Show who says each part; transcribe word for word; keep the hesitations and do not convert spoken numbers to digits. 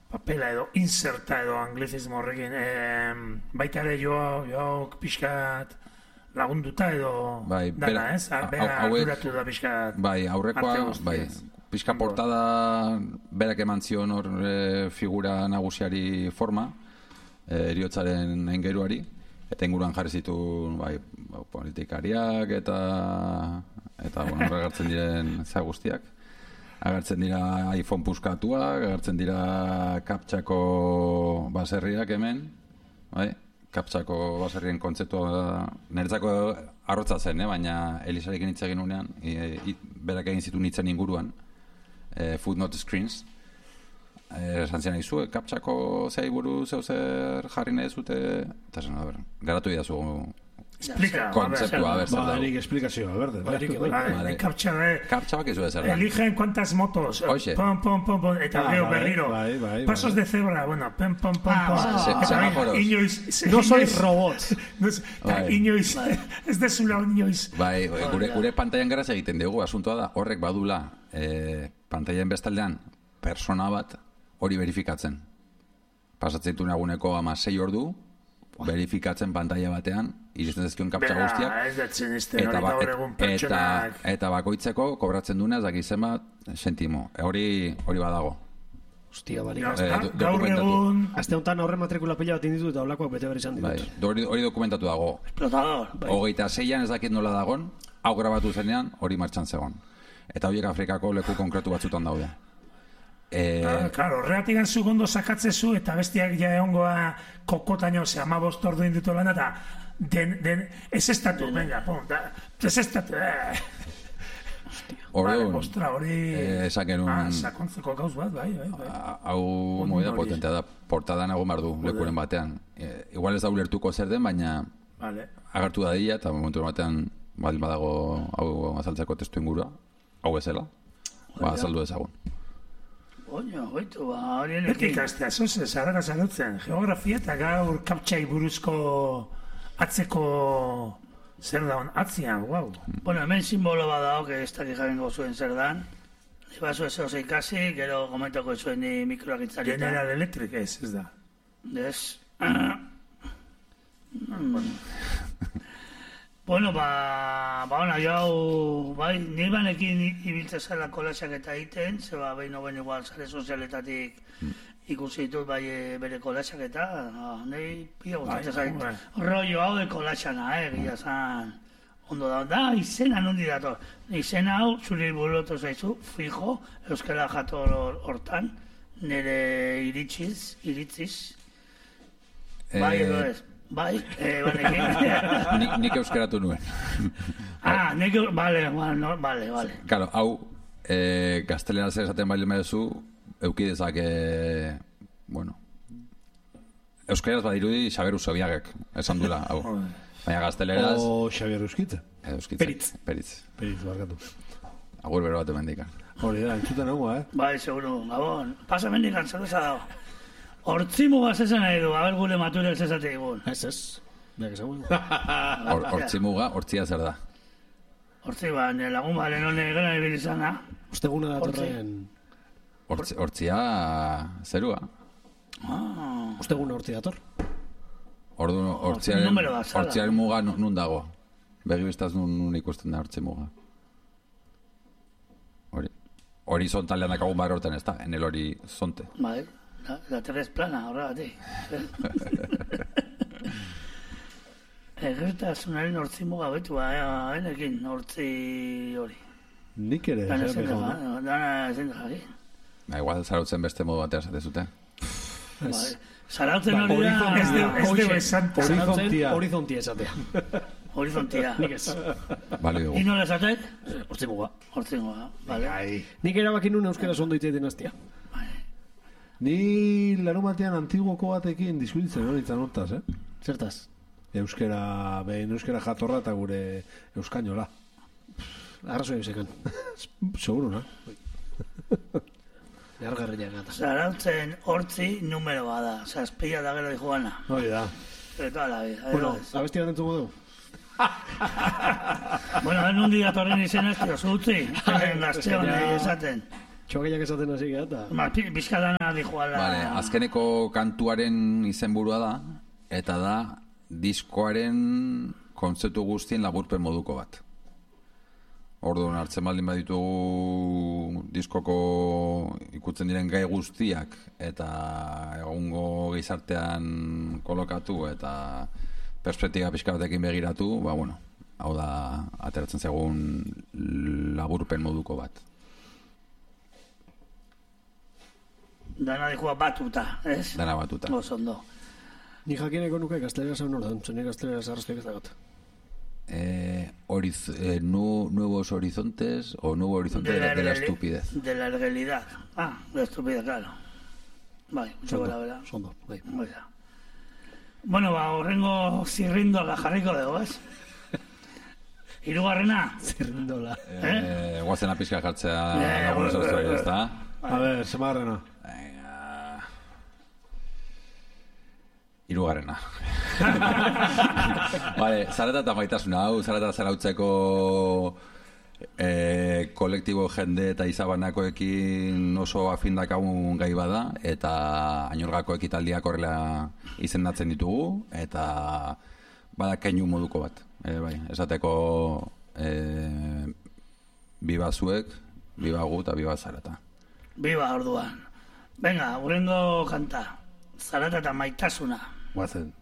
Speaker 1: papela edo inserta edo anglizismo horrekin, eh, baita ere joa, joa pixkat lagunduta edo
Speaker 2: bai,
Speaker 1: dana, ez? Bera arduratu da pixkat.
Speaker 2: Bai, aurrekoa, bai, pixka portada berak eman zion hor e, figura nagusiari forma, e, eriotzaren engeruari, eta inguruan jarri zitu bai, politikariak eta eta bueno, agertzen diren za guztiak. Agertzen dira iPhone puskatuak, agertzen dira kaptxako baserriak hemen, bai? Kaptxako baserrien kontzeptua niretzako arrotza zen, eh? Baina Elisarekin hitz egin unean, e, e, berak egin zituen hitzen inguruan, e, footnote screens, esan zian izu, kaptxako zei buru zeu zer jarri nahi zute, eta zen, a ber, garatu idazu
Speaker 1: Explica,
Speaker 2: kontzeptua, a ver, zer
Speaker 3: dago.
Speaker 2: dago.
Speaker 3: Nik esplikazioa, berde.
Speaker 1: Kaptxa,
Speaker 2: kaptxa bak izu ezer da.
Speaker 1: Eligen cuantas motos, pom, pom, pom, pom, eta gero berriro. Pasos de cebra, bueno, pom, pom, pom, pom.
Speaker 2: Semáforos.
Speaker 1: No sois robots. Inoiz, ez dezula inoiz.
Speaker 2: Bai, gure pantailan garaz egiten dugu, asuntoa da, horrek badula, pantailan bestaldean, persona bat hori verifikatzen. Pasatzen ditu naguneko ama sei ordu, verifikatzen pantalla batean, iristen zezkion kaptxa guztiak, eta, ba, et, eta, eta bakoitzeko kobratzen duna ez dakizen bat sentimo. Hori hori badago.
Speaker 4: Hostia, balik.
Speaker 1: Eh, gaur egun...
Speaker 4: Azte honetan horre matrikula pila bat inditu eta olakoak bete behar izan ditut.
Speaker 2: Bai, hori, hori dokumentatu dago.
Speaker 4: Explotador. Bai.
Speaker 2: Hogeita zeian ez dakit nola dagon, hau grabatu zenean hori martxan zegoen. Eta horiek Afrikako leku konkretu batzutan daude.
Speaker 1: Eh, ah, claro, horregatik gantzuk ondo sakatzezu eta bestiak ja egongoa kokotaino, ze ama bost ordu inditu lan eta den, den, ez estatu, venga, pon, da, ez estatu, eh.
Speaker 2: Hori,
Speaker 1: ostra, hori...
Speaker 2: Esaken un...
Speaker 1: Ah, sakontzeko gauz bat, bai, bai, bai.
Speaker 2: Hau moida potentea da, portadan nago mardu, lekuren batean. E, igual ez da ulertuko zer den, baina
Speaker 1: vale.
Speaker 2: Agartu da dira, eta momentu batean baldin badago hau azaltzeko testu ingurua, hau bezala, ba, azaldu ezagun.
Speaker 5: Oño, oitu, ba, horien
Speaker 1: ekin. Betik aztea, zoze, zarara zalutzen, geografia eta gaur kaptxai buruzko atzeko zer daun, atzian, guau.
Speaker 5: Bueno, hemen simbolo bat dago, que ez dakik jabengo zuen zer dan. Ni baso ez oso ikasi, gero komentako zuen ni mikroak itzarita.
Speaker 1: General Electric ez, ez da.
Speaker 5: Ez. Bueno, ba, ba, ona, jau, bai, nire banekin ibiltza zela kolaxak eta egiten, zeba behin hoben igual zare sozialetatik ikusi ditut bai bere kolaxak eta, nahi pila gustatzen zait. Rollo hau de kolaxana, eh, gila zan, ondo da, da, izena nondi dator. Izena hau, zuri burutu zaizu, fijo, euskara jator hortan, nire iritziz, iritziz, bai, edo ez. Bai, eh, banekin.
Speaker 2: Nik, nik euskaratu nuen.
Speaker 5: Ah, nik, vale, no, vale, vale.
Speaker 2: Claro, hau, eh, gaztelera zer esaten baile medezu, eukidezak, eh, bueno, euskaraz badirudi Xabier Usobiagek, esan dula, hau. Baina gazteleraz...
Speaker 3: O Xabier Euskitze.
Speaker 2: Euskitze.
Speaker 4: Peritz.
Speaker 2: Peritz.
Speaker 3: Peritz, barkatu.
Speaker 2: Agur bero bat emendika.
Speaker 3: Hori da, entzuten hau, eh?
Speaker 5: Bai, seguro, gabon. Pasa mendikan, zerbeza dago. Hortzimu gazezen nahi du, abel gule maturel zezate egun.
Speaker 4: Ez, ez. Beak ezagun.
Speaker 2: Hortzimuga, hortzia zer da?
Speaker 5: Hortzi ba, nire lagun balen honek gana ibilizana.
Speaker 4: Osteguna datorren...
Speaker 2: Hortzia zerua.
Speaker 5: Ah.
Speaker 4: Osteguna hortzi dator.
Speaker 2: Ordu, hortziaren muga nun dago. Begibistaz nun ikusten da hortzi muga. Hori. Horizontalean dakagun bar hortan ez da, en el horizonte.
Speaker 5: Bai. La, la terra es plana, horregatik. Egertasunaren hortzi muga betu, enekin hortzi hori.
Speaker 3: Nik ere,
Speaker 5: ez da beha. Dana ezin da jari.
Speaker 2: Igual zarautzen beste modu batea zatezute.
Speaker 5: Zarautzen hori da...
Speaker 1: Ez de besante.
Speaker 4: Horizontia esatea.
Speaker 5: Horizontia.
Speaker 4: Nik ez.
Speaker 2: Bale dugu.
Speaker 5: Ino lezatek?
Speaker 4: Hortzi muga.
Speaker 5: Hortzi muga, bale.
Speaker 4: Nik erabakin nuen euskera zondo iteiten aztia.
Speaker 3: Ni larumatean antiguoko batekin diskutitzen hori hortaz, eh?
Speaker 4: Zertaz?
Speaker 3: Euskera, behin euskera jatorra eta gure euskainola.
Speaker 4: Arrazoi eusekan.
Speaker 3: Seguro, na?
Speaker 4: Gargarria gata.
Speaker 5: Zarautzen hortzi numero bada, zazpila da gero di joana.
Speaker 3: Hori da.
Speaker 5: Eta ala,
Speaker 4: bueno, abesti garen entzuko dugu.
Speaker 5: Bueno, en un día torren izen ez, tío, zutzi. Gazte honi esaten.
Speaker 4: Txoakeiak esaten hasi gara, eta...
Speaker 5: Ba, bizkadana dijoala...
Speaker 2: Vale, azkeneko kantuaren izenburua da, eta da diskoaren kontzeptu guztien laburpen moduko bat. Orduan, hartzen baldin baditugu diskoko ikutzen diren gai guztiak eta egungo gizartean kolokatu eta perspektiba pixka batekin begiratu, ba, bueno, hau da ateratzen zegoen laburpen moduko bat.
Speaker 5: Dana dikua batuta, ez?
Speaker 2: Dana batuta.
Speaker 5: Osondo.
Speaker 4: Ni jakineko nuke gaztelera zaun ordan, zenik gaztelera zarrazteak ez dagot.
Speaker 2: Eh, horiz, eh, nu, nuevos horizontes o nuevo horizonte de, de la estupidez.
Speaker 5: De la realidad. Ah, de la estupidez, claro. Bai,
Speaker 4: Sondo,
Speaker 5: bera.
Speaker 4: sondo, bai.
Speaker 5: Baina. Bueno, ba, horrengo zirrindola jarriko dugu, ez? Hirugarrena?
Speaker 4: Zirrindola.
Speaker 2: Eh, guazena pizka jartzea
Speaker 5: Eh,
Speaker 2: lagunes
Speaker 5: eh,
Speaker 2: australios,
Speaker 5: eh,
Speaker 2: ezta?
Speaker 3: A ver, semarrena.
Speaker 2: Hirugarrena. Vale, zarata eta maitasuna, hau, zarata zarautzeko eh, kolektibo jende eta izabanakoekin oso afindakagun gai bada, eta Añorgako ekitaldiak horrela izendatzen ditugu, eta bada keinu moduko bat. E, bai, esateko e, biba zuek, biba gu eta biba zarata.
Speaker 5: Biba, orduan. Venga, urrengo kanta. Zarata eta maitasuna.
Speaker 3: Guazen.